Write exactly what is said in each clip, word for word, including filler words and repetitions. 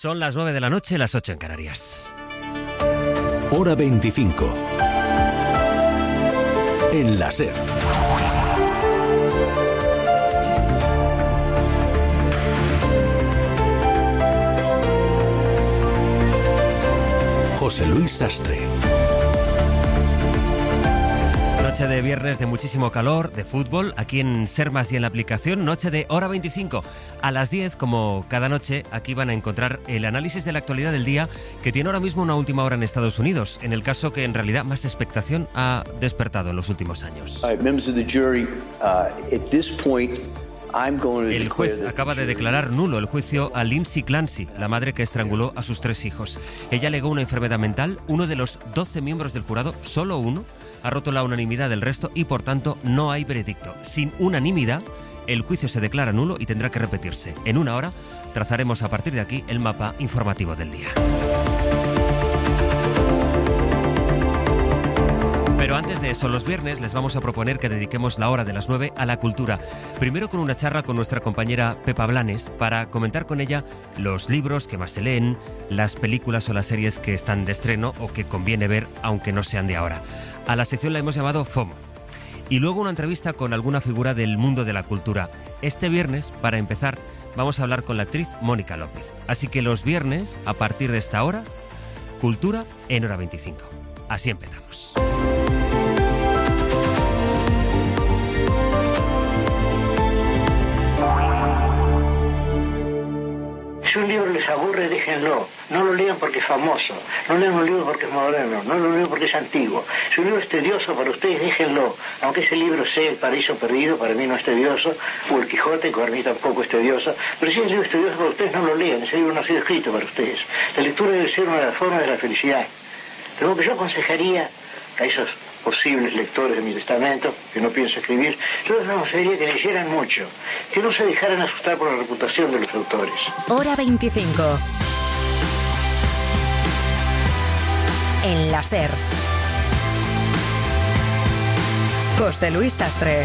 Son las nueve de la noche, las ocho en Canarias. Hora veinticinco. En la SER. José Luis Sastre. Noche de viernes de muchísimo calor, de fútbol, aquí en Sermas y en la aplicación. Noche de Hora veinticinco. A las diez, como cada noche, aquí van a encontrar el análisis de la actualidad del día, que tiene ahora mismo una última hora en Estados Unidos, en el caso que en realidad más expectación ha despertado en los últimos años. El juez acaba de declarar nulo el juicio a Lindsay Clancy, la madre que estranguló a sus tres hijos. Ella alegó una enfermedad mental. Uno de los doce miembros del jurado, solo uno, ha roto la unanimidad del resto y, por tanto, no hay veredicto. Sin unanimidad, el juicio se declara nulo y tendrá que repetirse. En una hora trazaremos a partir de aquí el mapa informativo del día. Pero antes de eso, los viernes les vamos a proponer que dediquemos la hora de las nueve a la cultura. Primero con una charla con nuestra compañera Pepa Blanes para comentar con ella los libros que más se leen, las películas o las series que están de estreno o que conviene ver aunque no sean de ahora. A la sección la hemos llamado FOMO. Y luego una entrevista con alguna figura del mundo de la cultura. Este viernes, para empezar, vamos a hablar con la actriz Mónica López. Así que los viernes, a partir de esta hora, cultura en Hora veinticinco. Así empezamos. Si un libro les aburre, déjenlo. No lo lean porque es famoso. No lean un libro porque es moderno. No lo lean porque es antiguo. Si un libro es tedioso para ustedes, déjenlo. Aunque ese libro sea El paraíso perdido, para mí no es tedioso. O El Quijote, que para mí tampoco es tedioso. Pero si ese libro es tedioso para ustedes, no lo lean. Ese libro no ha sido escrito para ustedes. La lectura debe ser una de las formas de la felicidad. Pero lo que yo aconsejaría a esos posibles lectores de mi testamento, que no pienso escribir, yo les aconsejaría que leyeran mucho, que no se dejaran asustar por la reputación de los autores. Hora veinticinco. En la SER. José Luis Sastre.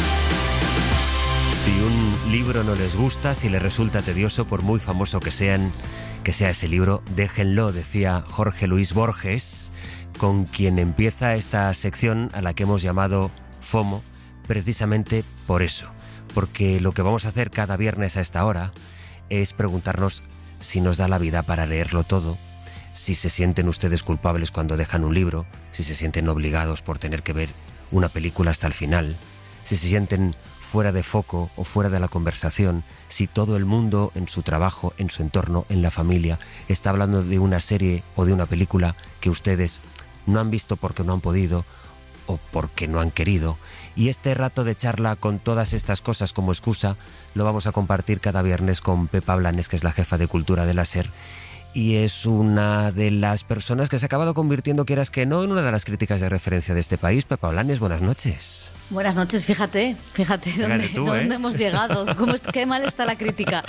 Si un libro no les gusta, si les resulta tedioso, por muy famoso que sean, que sea ese libro, déjenlo, decía Jorge Luis Borges, con quien empieza esta sección a la que hemos llamado FOMO, precisamente por eso, porque lo que vamos a hacer cada viernes a esta hora es preguntarnos si nos da la vida para leerlo todo, si se sienten ustedes culpables cuando dejan un libro, si se sienten obligados por tener que ver una película hasta el final, si se sienten fuera de foco o fuera de la conversación, si todo el mundo en su trabajo, en su entorno, en la familia, está hablando de una serie o de una película que ustedes no han visto porque no han podido o porque no han querido. Y este rato de charla con todas estas cosas como excusa lo vamos a compartir cada viernes con Pepa Blanes, que es la jefa de cultura de la SER. Y es una de las personas que se ha acabado convirtiendo, quieras que no, en una de las críticas de referencia de este país. Pepa Blanes, buenas noches. Buenas noches, fíjate, fíjate dónde, tú, dónde ¿eh? hemos llegado, cómo es, qué mal está la crítica.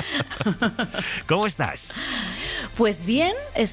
¿Cómo estás? Pues bien,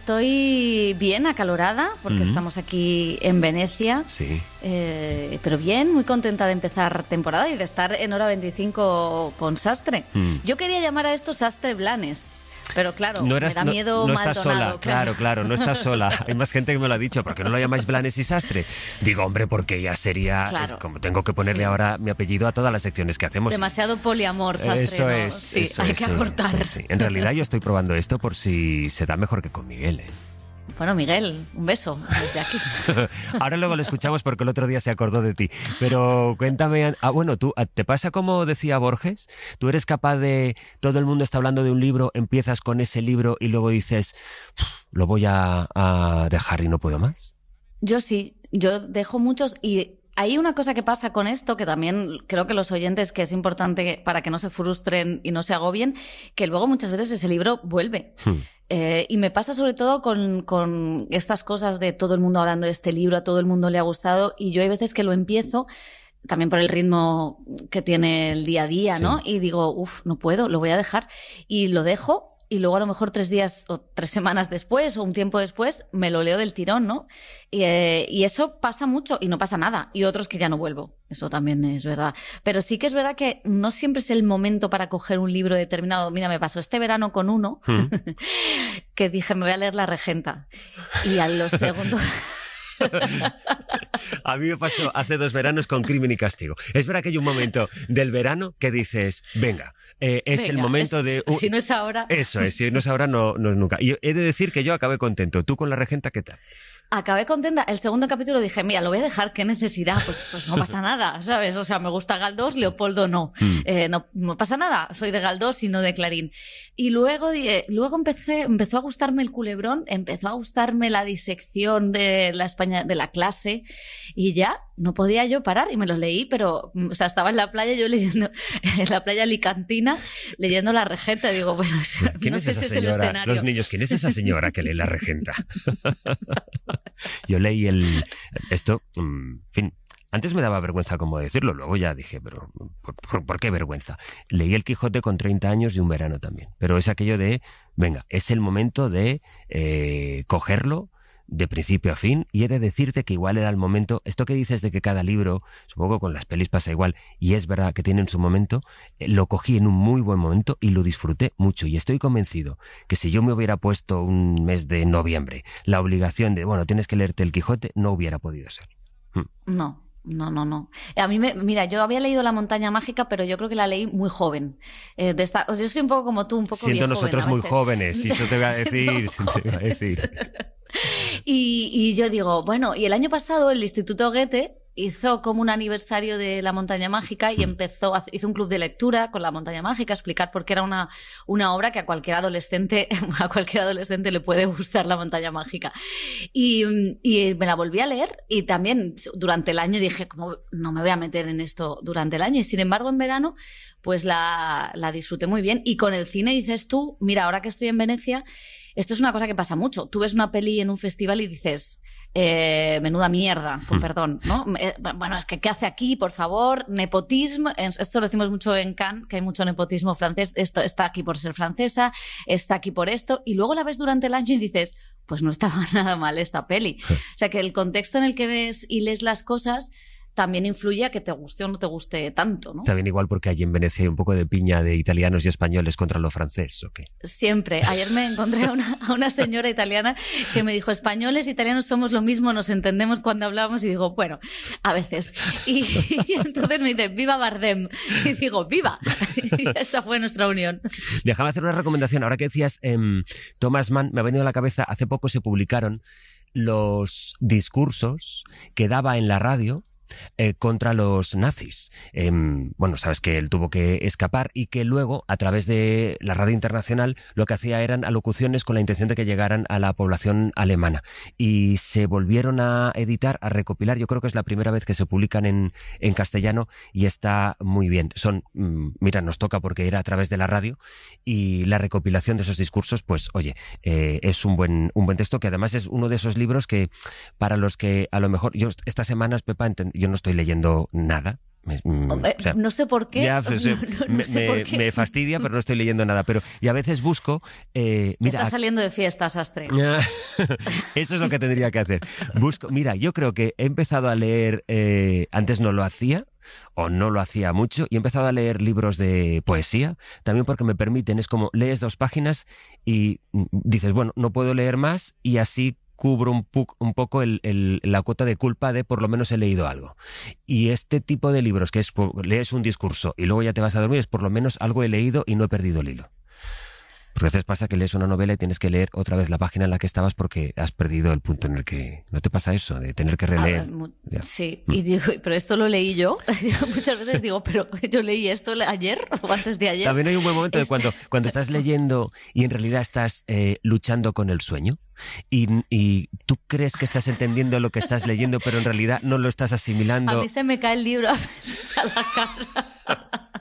estoy bien acalorada, porque mm-hmm. estamos aquí en Venecia. Sí. Eh, pero bien, muy contenta de empezar temporada y de estar en Hora veinticinco con Sastre. Mm. Yo quería llamar a esto Sastre Blanes. Pero claro, no eras, me da miedo no, no Maldonado. estás sola, claro, claro, claro, no estás sola. Hay más gente que me lo ha dicho, ¿por qué no lo llamáis Blanes y Sastre? Digo, hombre, porque ya sería, claro. es como tengo que ponerle sí. ahora mi apellido a todas las secciones que hacemos. Demasiado poliamor, Sastre. Eso ¿no? es, sí, eso hay es, que sí, acortar. Sí, sí. En realidad yo estoy probando esto por si se da mejor que con Miguel, ¿eh? Bueno, Miguel, un beso desde aquí. Ahora luego lo escuchamos porque el otro día se acordó de ti. Pero cuéntame, ah, bueno, tú, ¿te pasa como decía Borges? ¿Tú eres capaz de, todo el mundo está hablando de un libro, empiezas con ese libro y luego dices, lo voy a, a dejar y no puedo más? Yo sí, yo dejo muchos y... Hay una cosa que pasa con esto, que también creo que los oyentes, que es importante para que no se frustren y no se agobien, que luego muchas veces ese libro vuelve. Hmm. Eh, y me pasa sobre todo con, con estas cosas de todo el mundo hablando de este libro, a todo el mundo le ha gustado, y yo hay veces que lo empiezo, también por el ritmo que tiene el día a día, sí. ¿no? Y digo, uff, no puedo, lo voy a dejar. Y lo dejo. y luego a lo mejor tres días o tres semanas después o un tiempo después me lo leo del tirón, ¿no? Y, eh, y eso pasa mucho y no pasa nada. Y otros que ya no vuelvo. Eso también es verdad. Pero sí que es verdad que no siempre es el momento para coger un libro determinado. Mira, me pasó este verano con uno ¿Mm? que dije, me voy a leer La Regenta. Y a los segundos... A mí me pasó hace dos veranos con Crimen y Castigo. Es verdad que hay un momento del verano que dices, venga, eh, es venga, el momento es, de... Uh, si no es ahora... Eso es, si no es ahora, no, no es nunca. Y he de decir que yo acabé contento. ¿Tú con La Regenta qué tal? Acabé contenta. El segundo capítulo dije, mira, lo voy a dejar, qué necesidad, pues, pues no pasa nada, ¿sabes? O sea, me gusta Galdós, Leopoldo no. Mm. Eh, no. No pasa nada, soy de Galdós y no de Clarín. Y luego, eh, luego empecé, empezó a gustarme el culebrón, empezó a gustarme la disección de la España, de la clase, y ya no podía yo parar y me lo leí, pero, o sea, estaba en la playa yo leyendo, en la playa alicantina, leyendo La Regenta, y digo, bueno, ¿quién no es sé esa si señora? es el escenario. Los niños, ¿quién es esa señora que lee La Regenta? Yo leí el... Esto, en fin, antes me daba vergüenza como decirlo, luego ya dije, pero ¿por, por, ¿por qué vergüenza? Leí El Quijote con treinta años y un verano también, pero es aquello de, venga, es el momento de eh, cogerlo de principio a fin, y he de decirte que igual era el momento, esto que dices de que cada libro, supongo que con las pelis pasa igual, y es verdad que tienen su momento, eh, lo cogí en un muy buen momento y lo disfruté mucho, y estoy convencido que si yo me hubiera puesto un mes de noviembre la obligación de, bueno, tienes que leerte El Quijote, no hubiera podido ser. Hmm. No. No, no, no. A mí me, mira, yo había leído La Montaña Mágica, pero yo creo que la leí muy joven. Eh, de esta, o sea, yo soy un poco como tú, un poco Siento viejoven nosotros muy jóvenes, y eso te voy a decir, te voy a decir. Y, y yo digo, bueno, y el año pasado el Instituto Goethe hizo como un aniversario de La Montaña Mágica y empezó, hizo un club de lectura con La Montaña Mágica, explicar por qué era una, una obra que a cualquier adolescente, a cualquier adolescente le puede gustar La Montaña Mágica. Y, y me la volví a leer, y también durante el año dije, como no me voy a meter en esto durante el año, y sin embargo en verano pues la, la disfruté muy bien. Y con el cine dices tú, mira, ahora que estoy en Venecia, esto es una cosa que pasa mucho. Tú ves una peli en un festival y dices, eh, menuda mierda, con perdón, ¿no? Eh, bueno, es que ¿qué hace aquí, por favor? Nepotismo. Esto lo decimos mucho en Cannes, que hay mucho nepotismo francés. Esto está aquí por ser francesa, está aquí por esto. Y luego la ves durante el año y dices, pues no estaba nada mal esta peli. O sea, que el contexto en el que ves y lees las cosas también influye a que te guste o no te guste tanto, ¿no? También igual porque allí en Venecia hay un poco de piña de italianos y españoles contra lo francés, ¿o qué? Siempre. Ayer me encontré a una, a una señora italiana que me dijo, españoles e italianos somos lo mismo, nos entendemos cuando hablamos, y digo, bueno, a veces. Y, y entonces me dice, viva Bardem. Y digo, viva. Y esa fue nuestra unión. Déjame hacer una recomendación. Ahora que decías eh, Thomas Mann, me ha venido a la cabeza, hace poco se publicaron los discursos que daba en la radio Eh, contra los nazis. Eh, bueno, sabes que él tuvo que escapar y que luego, a través de la radio internacional, lo que hacía eran alocuciones con la intención de que llegaran a la población alemana. Y se volvieron a editar, a recopilar. Yo creo que es la primera vez que se publican en, en castellano, y está muy bien. Son, mmm, mira, nos toca porque era a través de la radio, y la recopilación de esos discursos, pues, oye, eh, es un buen, un buen texto, que además es uno de esos libros que, para los que a lo mejor, yo estas semanas, Pepa, ent- yo no estoy leyendo nada. Me, o sea, no sé por qué. Ya, pues, no, no, no me, sé me, por qué. Me fastidia, pero no estoy leyendo nada. Pero, y a veces busco... Eh, mira, Estás saliendo de fiesta, Sastre. Eso es lo que tendría que hacer. Busco, mira, yo creo que he empezado a leer... Eh, antes no lo hacía, o no lo hacía mucho, y he empezado a leer libros de poesía, también porque me permiten, es como lees dos páginas y dices, bueno, no puedo leer más, y así cubro un, pu- un poco el, el, la cuota de culpa de por lo menos he leído algo. Y este tipo de libros, que es lees un discurso y luego ya te vas a dormir, es por lo menos algo he leído y no he perdido el hilo. Porque a veces pasa que lees una novela y tienes que leer otra vez la página en la que estabas porque has perdido el punto en el que... ¿No te pasa eso? De tener que releer. Ah, sí, y digo, pero esto lo leí yo. Muchas veces digo, pero yo leí esto ayer o antes de ayer. También hay un buen momento de cuando, cuando estás leyendo y en realidad estás eh, luchando con el sueño. Y, y tú crees que estás entendiendo lo que estás leyendo, pero en realidad no lo estás asimilando. A mí se me cae el libro a veces a la cara.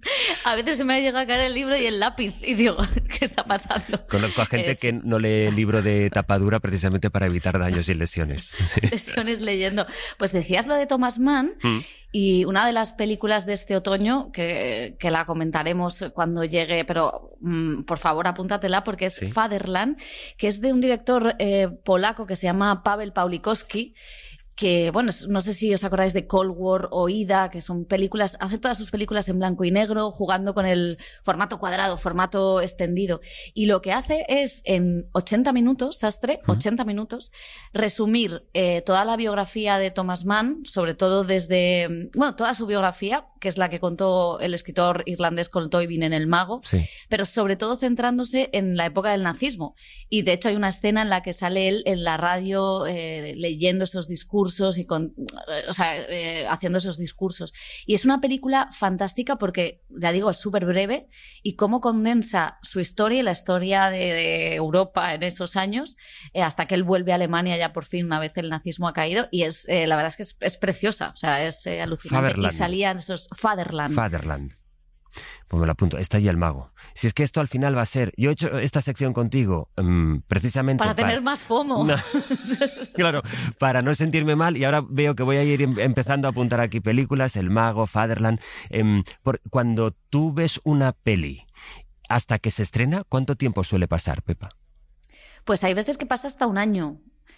A veces se me ha llegado a caer el libro y el lápiz y digo, ¿qué está pasando? Conozco a gente es... que no lee el libro de tapadura precisamente para evitar daños y lesiones. Lesiones leyendo. Pues decías lo de Thomas Mann mm. y una de las películas de este otoño que, que la comentaremos cuando llegue, pero mm, por favor apúntatela porque es ¿Sí? Fatherland, que es de un director eh, polaco que se llama Paweł Pawlikowski, que, bueno, no sé si os acordáis de Cold War o Ida, que son películas, hace todas sus películas en blanco y negro, jugando con el formato cuadrado, formato extendido. Y lo que hace es, en ochenta minutos, Sastre, uh-huh. ochenta minutos, resumir eh, toda la biografía de Thomas Mann, sobre todo desde, bueno, toda su biografía, que es la que contó el escritor irlandés Colm Tóibín en El Mago, sí. pero sobre todo centrándose en la época del nazismo. Y de hecho hay una escena en la que sale él en la radio eh, leyendo esos discursos y con, o sea, eh, haciendo esos discursos. Y es una película fantástica porque, ya digo, es súper breve y cómo condensa su historia y la historia de, de Europa en esos años eh, hasta que él vuelve a Alemania ya por fin una vez el nazismo ha caído y es, eh, la verdad es que es, es preciosa, o sea, es eh, alucinante. Fatherland. Y salían esos Fatherland. Fatherland. Pues me lo apunto, está ahí el mago. Si es que esto al final va a ser... Yo he hecho esta sección contigo um, precisamente... Para tener para... más FOMO. No. Claro, para no sentirme mal y ahora veo que voy a ir empezando a apuntar aquí películas, El Mago, Fatherland... Um, por... Cuando tú ves una peli hasta que se estrena, ¿cuánto tiempo suele pasar, Pepa? Pues hay veces que pasa hasta un año.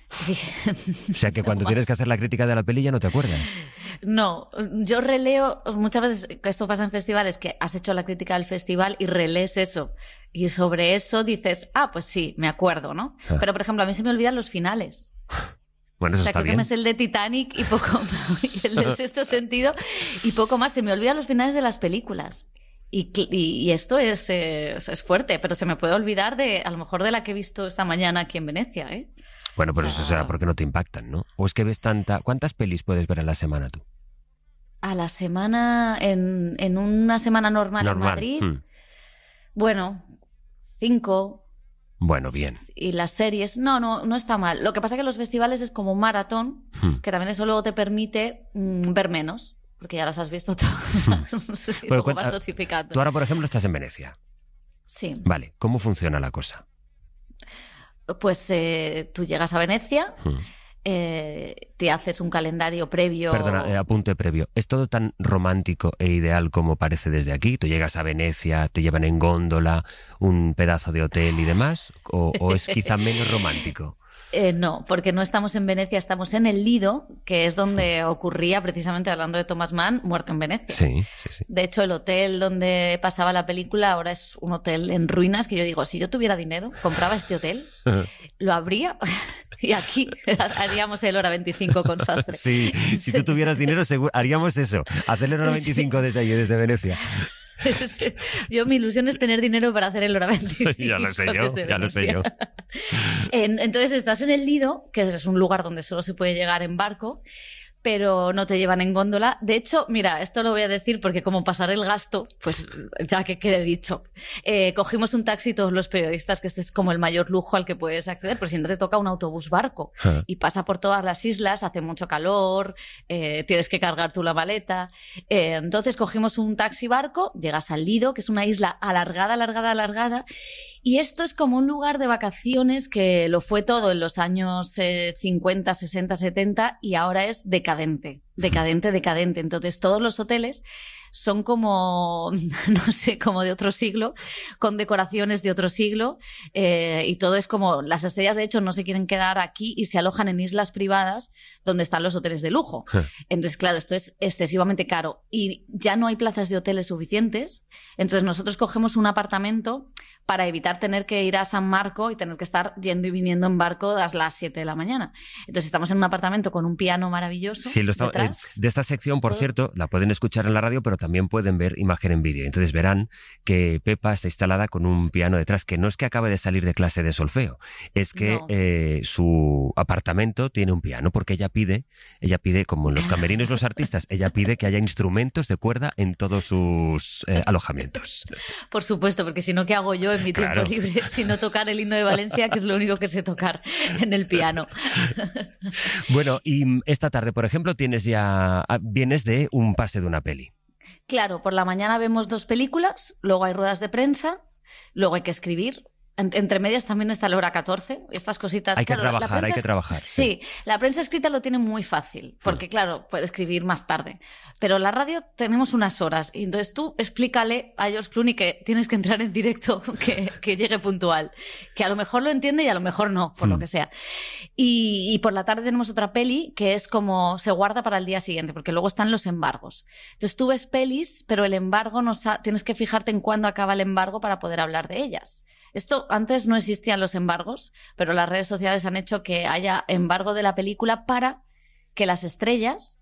O sea que cuando tienes que hacer la crítica de la peli ya no te acuerdas. No, yo releo, muchas veces, esto pasa en festivales, que has hecho la crítica del festival y relees eso. Y sobre eso dices, ah, pues sí, me acuerdo, ¿no? Ah. Pero, por ejemplo, a mí se me olvidan los finales. Bueno, eso o sea, está creo bien. que me es el de Titanic y poco más, y el del Sexto Sentido y poco más. Se me olvidan los finales de las películas. Y, y, y esto es, eh, es fuerte, pero se me puede olvidar de, a lo mejor, de la que he visto esta mañana aquí en Venecia, ¿eh? Bueno, pero o sea, eso será porque no te impactan, ¿no? ¿O es que ves tanta... ¿Cuántas pelis puedes ver a la semana tú? A la semana, en, en una semana normal, normal. en Madrid, hmm. bueno, cinco. Bueno, bien. Y las series, no, no, no está mal. Lo que pasa es que los festivales es como un maratón, hmm. que también eso luego te permite mmm, ver menos, porque ya las has visto todas. Hmm. Sí, bueno, luego vas dosificando. Tú ahora, por ejemplo, estás en Venecia. Sí. Vale, ¿cómo funciona la cosa? Pues eh, tú llegas a Venecia, hmm. eh, te haces un calendario previo... Perdona, eh, apunte previo. ¿Es todo tan romántico e ideal como parece desde aquí? ¿Tú llegas a Venecia, te llevan en góndola, un pedazo de hotel y demás? ¿O, o es quizá menos romántico? Eh, no, porque no estamos en Venecia, estamos en el Lido, que es donde ocurría, precisamente hablando de Thomas Mann, Muerto en Venecia. Sí, sí, sí. De hecho, el hotel donde pasaba la película ahora es un hotel en ruinas, que yo digo, si yo tuviera dinero, compraba este hotel, lo abría y aquí haríamos el Hora veinticinco con Sastre. Sí, si tú tuvieras dinero, seguro, haríamos eso, hacer el Hora veinticinco sí. desde allí, desde Venecia. Yo, mi ilusión es tener dinero para hacer el Hora veinticinco. Ya lo sé yo, ya lo sé yo. Entonces estás en el Lido, que es un lugar donde solo se puede llegar en barco, pero no te llevan en góndola. De hecho, mira, esto lo voy a decir porque como pasar el gasto, pues ya que quede dicho. Eh, cogimos un taxi todos los periodistas, que este es como el mayor lujo al que puedes acceder, pero si no te toca un autobús barco ah. y pasa por todas las islas, hace mucho calor, eh, tienes que cargar tú la maleta. Eh, entonces cogimos un taxi barco, llegas al Lido, que es una isla alargada, alargada, alargada, y esto es como un lugar de vacaciones que lo fue todo en los años eh, cincuenta, sesenta, setenta y ahora es decadente, decadente, decadente. Entonces todos los hoteles son como, no sé, como de otro siglo, con decoraciones de otro siglo, eh, y todo es como, las estrellas de hecho no se quieren quedar aquí y se alojan en islas privadas donde están los hoteles de lujo. Entonces, claro, esto es excesivamente caro y ya no hay plazas de hoteles suficientes, entonces nosotros cogemos un apartamento para evitar tener que ir a San Marco y tener que estar yendo y viniendo en barco a las siete de la mañana. Entonces estamos en un apartamento con un piano maravilloso. Sí, lo está, eh, de esta sección, por cierto, la pueden escuchar en la radio, pero también pueden ver imagen en vídeo. Entonces verán que Pepa está instalada con un piano detrás, que no es que acabe de salir de clase de solfeo, es que no. eh, su apartamento tiene un piano, porque ella pide, ella pide, como en los camerinos los artistas, ella pide que haya instrumentos de cuerda en todos sus eh, alojamientos. Por supuesto, porque si no, ¿qué hago yo en mi tiempo claro. libre? Si no tocar el himno de Valencia, que es lo único que sé tocar en el piano. Bueno, y esta tarde, por ejemplo, tienes ya vienes de un pase de una peli. Claro, por la mañana vemos dos películas, luego hay ruedas de prensa, luego hay que escribir. Entre medias también está la hora catorce, estas cositas. Hay que claro, trabajar, prensa, hay que trabajar. Sí, sí, la prensa escrita lo tiene muy fácil, porque mm. claro, puede escribir más tarde. Pero la radio tenemos unas horas, y entonces tú explícale a George Clooney que tienes que entrar en directo, que, que llegue puntual, que a lo mejor lo entiende y a lo mejor no, por mm. lo que sea. Y, y por la tarde tenemos otra peli que es como se guarda para el día siguiente, porque luego están los embargos. Entonces tú ves pelis, pero el embargo no sa- tienes que fijarte en cuándo acaba el embargo para poder hablar de ellas. Esto antes no existían los embargos, pero las redes sociales han hecho que haya embargo de la película para que las estrellas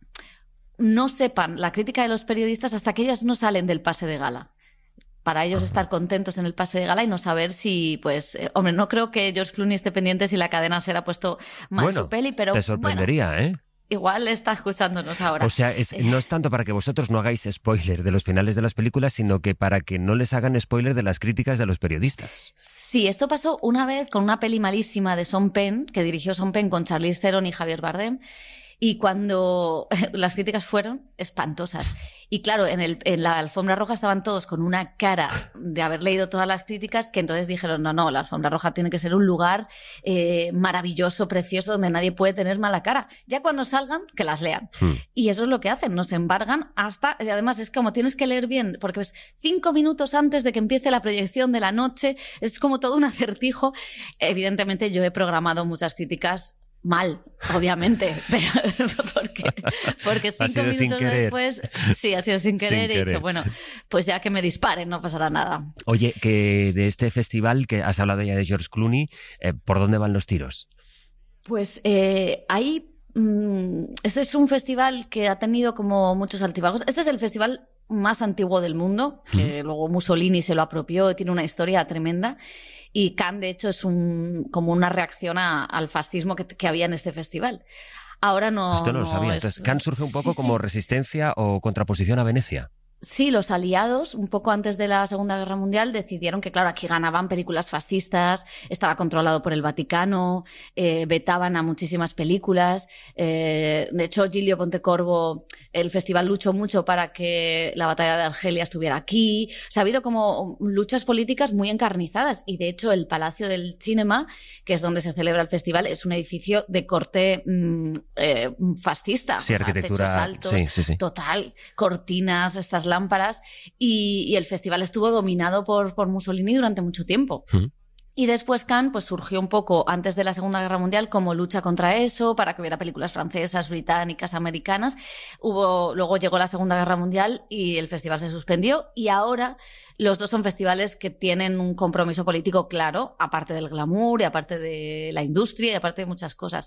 no sepan la crítica de los periodistas hasta que ellas no salen del pase de gala. Para ellos estar contentos en el pase de gala y no saber si, pues, eh, hombre, no creo que George Clooney esté pendiente si la cadena se ha puesto mal bueno, su peli, pero te sorprendería, bueno, ¿eh? Igual está escuchándonos ahora. O sea, es, no es tanto para que vosotros no hagáis spoiler de los finales de las películas, sino que para que no les hagan spoiler de las críticas de los periodistas. Sí, esto pasó una vez con una peli malísima de Sean Penn, que dirigió Sean Penn con Charlize Theron y Javier Bardem, y cuando las críticas fueron espantosas. Y claro, en, el, en la alfombra roja estaban todos con una cara de haber leído todas las críticas, que entonces dijeron, no, no, la alfombra roja tiene que ser un lugar eh, maravilloso, precioso, donde nadie puede tener mala cara. Ya cuando salgan, que las lean. Hmm. Y eso es lo que hacen, nos embargan hasta... Y además es como tienes que leer bien, porque ves, cinco minutos antes de que empiece la proyección de la noche, es como todo un acertijo. Evidentemente yo he programado muchas críticas mal, obviamente, pero porque, porque cinco minutos después, sí, ha sido sin querer, sin he dicho, bueno, pues ya que me disparen, no pasará nada. Oye, que de este festival, que has hablado ya de George Clooney, eh, ¿por dónde van los tiros? Pues eh, hay... Mmm, este es un festival que ha tenido como muchos altibajos. Este es el festival más antiguo del mundo, que mm. luego Mussolini se lo apropió, tiene una historia tremenda. Y Cannes, de hecho, es un, como una reacción a, al fascismo que, que había en este festival. Ahora no... Esto no, no lo sabía. Es... Entonces, Cannes surge un poco sí, como sí. resistencia o contraposición a Venecia. Sí, los aliados, un poco antes de la Segunda Guerra Mundial, decidieron que, claro, aquí ganaban películas fascistas, estaba controlado por el Vaticano, eh, vetaban a muchísimas películas. Eh, de hecho, Giulio Pontecorvo, el festival luchó mucho para que la batalla de Argelia estuviera aquí. O sea, ha habido como luchas políticas muy encarnizadas. Y, de hecho, el Palacio del Cinema, que es donde se celebra el festival, es un edificio de corte mmm, eh, fascista. Sí, o sea, arquitectura. Techos altos, sí, sí, sí. Total, cortinas, estas lámparas, y, y el festival estuvo dominado por, por Mussolini durante mucho tiempo. ¿Mm? Y después Cannes pues, surgió un poco antes de la Segunda Guerra Mundial como lucha contra eso, para que hubiera películas francesas, británicas, americanas. Hubo, luego llegó la Segunda Guerra Mundial y el festival se suspendió, y ahora los dos son festivales que tienen un compromiso político claro, aparte del glamour y aparte de la industria y aparte de muchas cosas.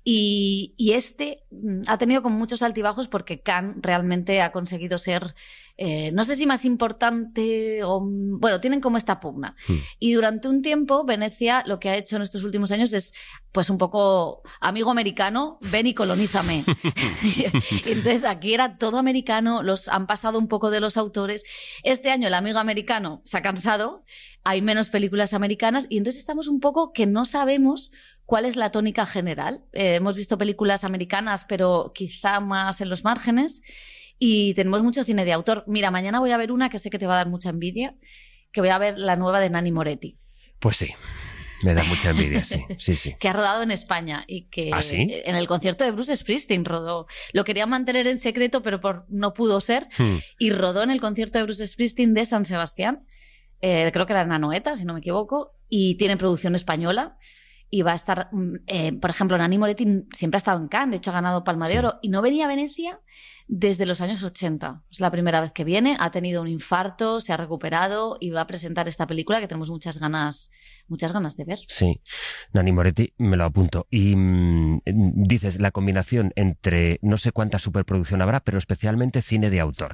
Y, y este ha tenido como muchos altibajos porque Cannes realmente ha conseguido ser... Eh, no sé si más importante o... Bueno, tienen como esta pugna. Mm. Y durante un tiempo, Venecia lo que ha hecho en estos últimos años es, pues un poco, amigo americano, ven y colonízame. Y entonces aquí era todo americano, los han pasado un poco de los autores. Este año el amigo americano se ha cansado, hay menos películas americanas, y entonces estamos un poco que no sabemos cuál es la tónica general. Eh, hemos visto películas americanas, pero quizá más en los márgenes. Y tenemos mucho cine de autor. Mira, mañana voy a ver una que sé que te va a dar mucha envidia, que voy a ver la nueva de Nanni Moretti. Pues sí, me da mucha envidia, sí, sí, sí. Que ha rodado en España y que ¿Ah, sí? en el concierto de Bruce Springsteen rodó. Lo quería mantener en secreto, pero por, no pudo ser. Hmm. Y rodó en el concierto de Bruce Springsteen de San Sebastián. Eh, creo que era en Anoeta, si no me equivoco. Y tiene producción española. Y va a estar, eh, por ejemplo, Nanni Moretti siempre ha estado en Cannes, de hecho ha ganado Palma de sí. Oro, y no venía a Venecia desde los años ochenta. Es la primera vez que viene, ha tenido un infarto, se ha recuperado y va a presentar esta película que tenemos muchas ganas, muchas ganas de ver. Sí, Nanni Moretti, me lo apunto. Y mmm, dices, la combinación entre, no sé cuánta superproducción habrá, pero especialmente cine de autor.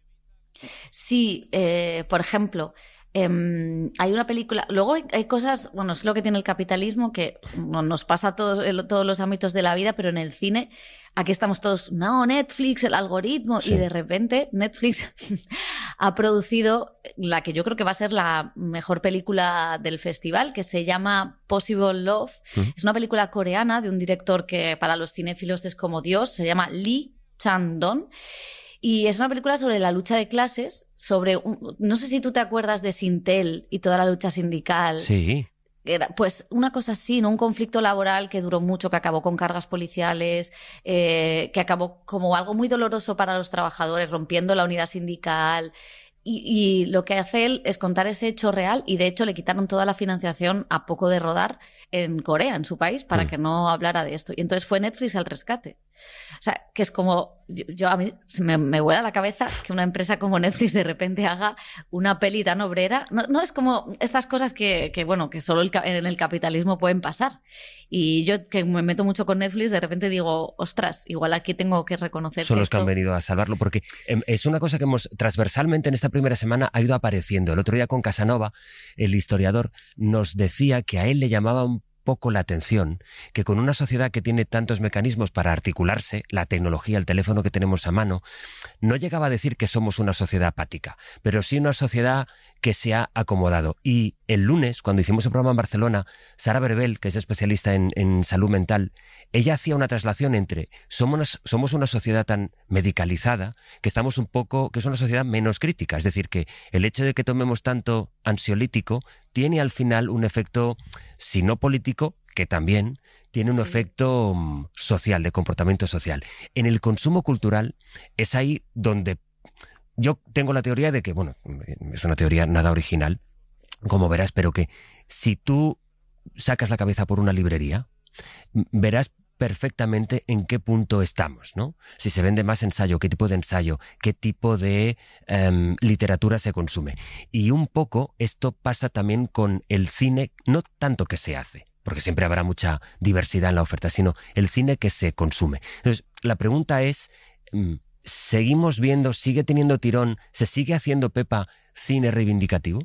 Sí, eh, por ejemplo... Um, hay una película, luego hay, hay cosas, bueno, es lo que tiene el capitalismo, que no, nos pasa a todos, en todos los ámbitos de la vida, pero en el cine, aquí estamos todos, no, Netflix, el algoritmo, sí. Y de repente Netflix ha producido la que yo creo que va a ser la mejor película del festival, que se llama Possible Love. Uh-huh. Es una película coreana de un director que para los cinéfilos es como Dios, se llama Lee Chang-dong. Y es una película sobre la lucha de clases, sobre... Un, no sé si tú te acuerdas de Sintel y toda la lucha sindical. Sí. Era, pues una cosa así, ¿no? Un conflicto laboral que duró mucho, que acabó con cargas policiales, eh, que acabó como algo muy doloroso para los trabajadores, rompiendo la unidad sindical. Y, y lo que hace él es contar ese hecho real, y de hecho le quitaron toda la financiación a poco de rodar en Corea, en su país, para mm. que no hablara de esto. Y entonces fue Netflix al rescate. O sea, que es como, yo, yo a mí me, me vuela la cabeza que una empresa como Netflix de repente haga una peli tan obrera. No, no es como estas cosas que, que bueno, que solo el, en el capitalismo pueden pasar. Y yo, que me meto mucho con Netflix, de repente digo, ostras, igual aquí tengo que reconocer Son que los esto... que han venido a salvarlo, porque es una cosa que hemos transversalmente en esta primera semana ha ido apareciendo. El otro día con Casanova, el historiador, nos decía que a él le llamaba un poco la atención que con una sociedad que tiene tantos mecanismos para articularse, la tecnología, el teléfono que tenemos a mano, no llegaba a decir que somos una sociedad apática, pero sí una sociedad que se ha acomodado. Y el lunes, cuando hicimos el programa en Barcelona, Sara Berbel, que es especialista en, en salud mental, ella hacía una traslación entre somos, somos una sociedad tan medicalizada que estamos un poco, que es una sociedad menos crítica. Es decir, que el hecho de que tomemos tanto ansiolítico tiene al final un efecto, si no político, que también tiene un sí. efecto um, social, de comportamiento social. En el consumo cultural es ahí donde yo tengo la teoría de que, bueno, es una teoría nada original, como verás, pero que si tú sacas la cabeza por una librería, verás perfectamente en qué punto estamos, ¿no? Si se vende más ensayo, qué tipo de ensayo, qué tipo de um, literatura se consume. Y un poco esto pasa también con el cine, no tanto que se hace, porque siempre habrá mucha diversidad en la oferta, sino el cine que se consume. Entonces, la pregunta es, ¿seguimos viendo, sigue teniendo tirón, se sigue haciendo, Pepa, cine reivindicativo?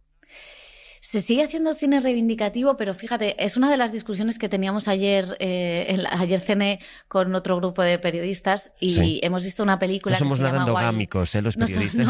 Se sigue haciendo cine reivindicativo, pero fíjate, es una de las discusiones que teníamos ayer, eh, en la, ayer cené con otro grupo de periodistas y sí. hemos visto una película no somos que se nada llama endogámicos, ¿eh? Los periodistas. No,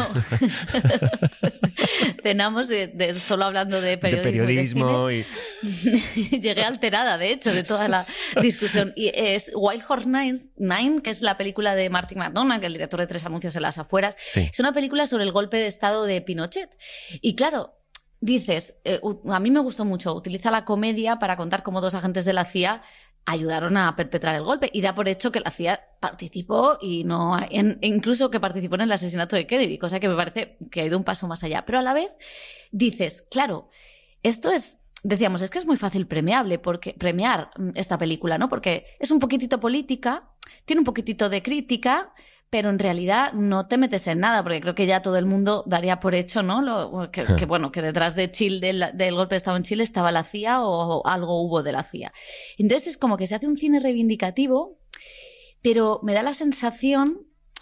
no. Cenamos de, de, solo hablando de periodismo. De periodismo y... y... Llegué alterada, de hecho, de toda la discusión. Y es Wild Horse Nine, que es la película de Martin McDonagh, el director de Tres anuncios en las afueras. Sí. Es una película sobre el golpe de estado de Pinochet. Y claro, dices, eh, a mí me gustó mucho, utiliza la comedia para contar cómo dos agentes de la C I A ayudaron a perpetrar el golpe y da por hecho que la C I A participó y no en, incluso que participó en el asesinato de Kennedy, cosa que me parece que ha ido un paso más allá. Pero a la vez dices, claro, esto es, decíamos, es que es muy fácil premiable, porque premiar esta película, ¿no? Porque es un poquitito política, tiene un poquitito de crítica, pero en realidad no te metes en nada, porque creo que ya todo el mundo daría por hecho, ¿no? Lo, que, que bueno, que detrás de Chile, del, del golpe de Estado en Chile estaba la C I A o, o algo hubo de la C I A. Entonces es como que se hace un cine reivindicativo, pero me da la sensación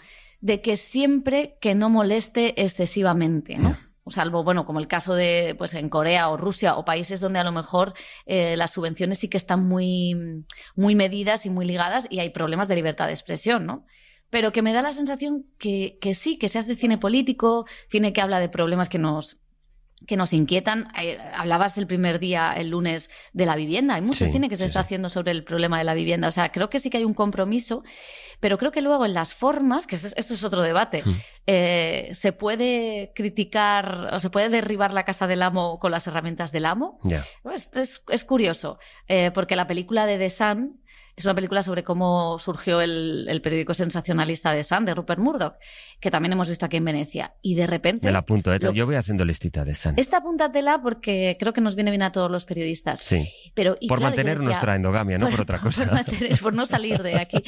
de que siempre que no moleste excesivamente, ¿no? Salvo, bueno, como el caso de, pues en Corea o Rusia o países donde a lo mejor eh, las subvenciones sí que están muy, muy medidas y muy ligadas y hay problemas de libertad de expresión, ¿no? Pero que me da la sensación que, que sí, que se hace cine político, cine que habla de problemas que nos, que nos inquietan. Eh, hablabas el primer día, el lunes, de la vivienda. Hay mucho sí, cine que se sí, está sí. haciendo sobre el problema de la vivienda. O sea, creo que sí que hay un compromiso, pero creo que luego en las formas, que esto es otro debate, mm. eh, se puede criticar o se puede derribar la casa del amo con las herramientas del amo. Yeah. Esto es, es curioso, eh, porque la película de The Sun es una película sobre cómo surgió el, el periódico sensacionalista The Sun, de Rupert Murdoch, que también hemos visto aquí en Venecia. Y de repente... Me la apunto, ¿eh? Lo... Yo voy haciendo listita de Sun. Esta apúntatela porque creo que nos viene bien a todos los periodistas. Sí. Pero, y por claro, mantener decía, nuestra endogamia, no por, por otra cosa. Por, mantener, por no salir de aquí.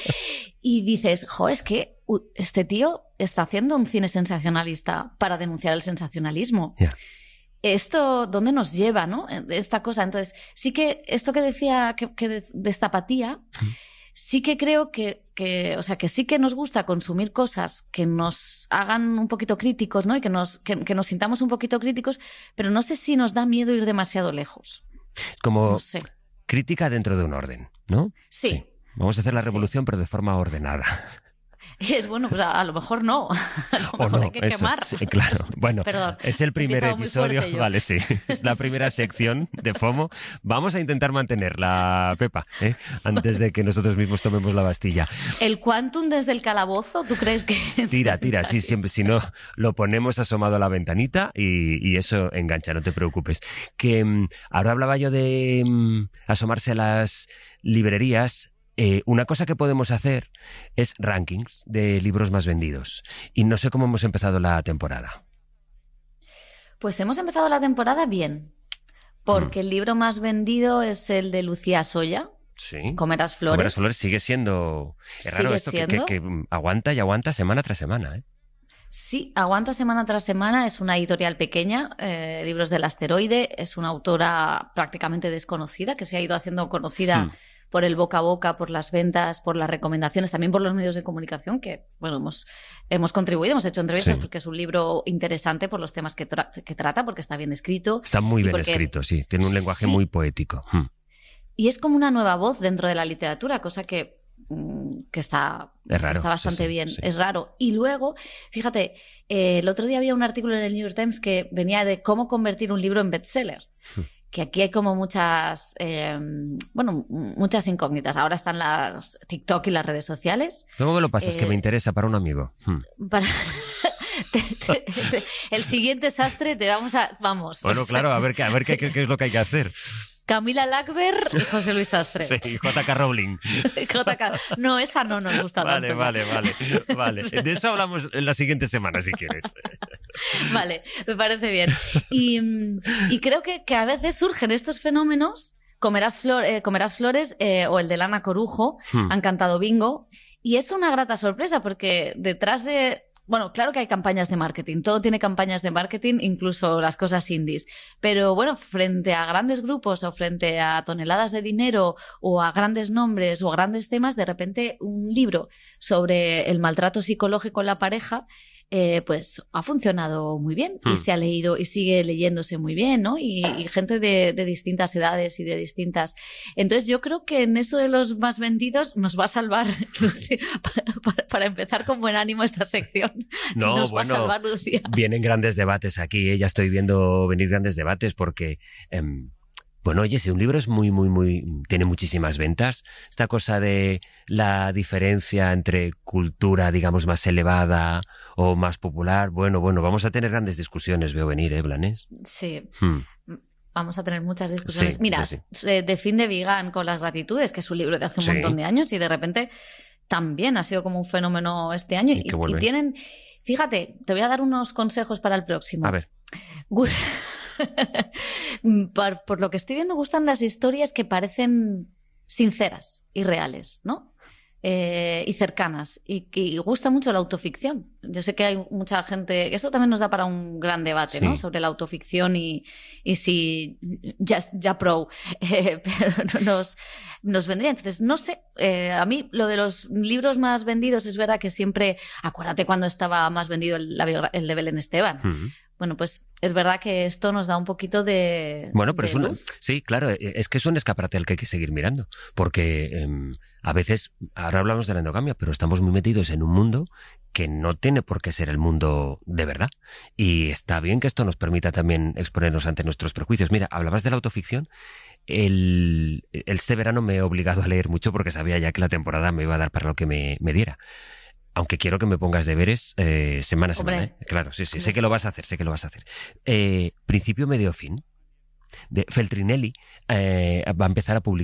Y dices, jo, es que este tío está haciendo un cine sensacionalista para denunciar el sensacionalismo. Yeah. Esto, ¿dónde nos lleva, no? Esta cosa. Entonces, sí que esto que decía que, que de, de esta apatía... Mm. Sí que creo que, que, o sea, que sí que nos gusta consumir cosas que nos hagan un poquito críticos, ¿no? Y que nos, que, que nos sintamos un poquito críticos, pero no sé si nos da miedo ir demasiado lejos. Como no sé. Crítica dentro de un orden, ¿no? Sí. sí. Vamos a hacer la revolución, sí. pero de forma ordenada. Y es bueno, pues a, a lo mejor no. A lo mejor o no, hay que eso, quemar. sí, claro. Bueno, Perdón, es el primer episodio. Vale, sí. Es la primera sección de FOMO. Vamos a intentar mantenerla, Pepa, ¿eh? Antes de que nosotros mismos tomemos la Bastilla. ¿El Quantum desde el calabozo? ¿Tú crees que...? Tira, tira, sí, siempre. Si no, lo ponemos asomado a la ventanita y, y eso engancha, no te preocupes. Que um, ahora hablaba yo de um, asomarse a las librerías. Eh, una cosa que podemos hacer es rankings de libros más vendidos. Y no sé cómo hemos empezado la temporada. Pues hemos empezado la temporada bien, porque mm. el libro más vendido es el de Lucía Soya. Sí. Comerás flores. Comerás flores sigue siendo... Es raro esto que, que, que aguanta y aguanta semana tras semana, ¿eh? Sí, aguanta semana tras semana. Es una editorial pequeña, eh, Libros del Asteroide. Es una autora prácticamente desconocida que se ha ido haciendo conocida... Hmm. por el boca a boca, por las ventas, por las recomendaciones, también por los medios de comunicación que, bueno, hemos, hemos contribuido, hemos hecho entrevistas sí. porque es un libro interesante por los temas que, tra- que trata, porque está bien escrito. Está muy bien porque... escrito, sí. Tiene un lenguaje sí. muy poético. Hmm. Y es como una nueva voz dentro de la literatura, cosa que, que, está, es raro, que está bastante sí, sí, bien. Sí. Es raro. Y luego, fíjate, eh, el otro día había un artículo en el New York Times que venía de cómo convertir un libro en bestseller. Hmm. Que aquí hay como muchas, eh, bueno, muchas incógnitas. Ahora están las TikTok y las redes sociales. Luego me lo pasas, eh, que me interesa para un amigo. Hmm. Para... te, te, te, el siguiente sastre te vamos a... Vamos. Bueno, claro, a ver, qué, a ver qué, qué, qué es lo que hay que hacer. Camila Lackberg y José Luis Sastre. Sí, J K Rowling. J K No, esa no nos gusta vale, tanto. Vale, vale, vale. De eso hablamos en la siguiente semana, si quieres. Vale, me parece bien. Y, y creo que, que a veces surgen estos fenómenos, Comerás, flor, eh, Comerás Flores eh, o el de Lana Corujo, hmm. han cantado bingo, y es una grata sorpresa porque detrás de... Bueno, claro que hay campañas de marketing, todo tiene campañas de marketing, incluso las cosas indies, pero bueno, frente a grandes grupos o frente a toneladas de dinero o a grandes nombres o a grandes temas, de repente un libro sobre el maltrato psicológico en la pareja Eh, pues ha funcionado muy bien y mm. se ha leído y sigue leyéndose muy bien, ¿no? Y, y gente de, de distintas edades y de distintas... Entonces yo creo que en eso de los más vendidos nos va a salvar, para, para, para empezar con buen ánimo esta sección. No, nos bueno, va a salvar, Lucía. Vienen grandes debates aquí, ¿eh? Ya estoy viendo venir grandes debates porque... Eh, Bueno, oye, si un libro es muy, muy, muy... tiene muchísimas ventas, esta cosa de la diferencia entre cultura, digamos, más elevada o más popular, bueno, bueno, vamos a tener grandes discusiones, veo venir, ¿eh, Blanes? Sí. Hmm. Vamos a tener muchas discusiones. Sí, Mira, sí. De Fin de Vigan con las gratitudes, que es un libro de hace un sí. montón de años y de repente también ha sido como un fenómeno este año. Y, y, y tienen... Fíjate, te voy a dar unos consejos para el próximo. A ver. por, por lo que estoy viendo, gustan las historias que parecen sinceras y reales, ¿no? Eh, y cercanas. Y, y gusta mucho la autoficción. Yo sé que hay mucha gente... Esto también nos da para un gran debate, sí. ¿no? Sobre la autoficción y, y si ya, ya pro. Eh, pero nos, nos vendría. Entonces, no sé. Eh, a mí lo de los libros más vendidos es verdad que siempre... Acuérdate cuando estaba más vendido el, la, el de Belén Esteban. Uh-huh. Bueno, pues es verdad que esto nos da un poquito de... Bueno, pero de es una, luz. Sí, claro, es que es un escaparate al que hay que seguir mirando, porque eh, a veces, ahora hablamos de la endogamia, pero estamos muy metidos en un mundo que no tiene por qué ser el mundo de verdad. Y está bien que esto nos permita también exponernos ante nuestros prejuicios. Mira, hablabas de la autoficción. El, este verano me he obligado a leer mucho porque sabía ya que la temporada me iba a dar para lo que me, me diera. Aunque quiero que me pongas deberes eh, semana a semana. ¿eh? Claro, sí, sí, Hombre. sé que lo vas a hacer, sé que lo vas a hacer. Eh, principio, medio, fin. De Feltrinelli eh, va a empezar a publicar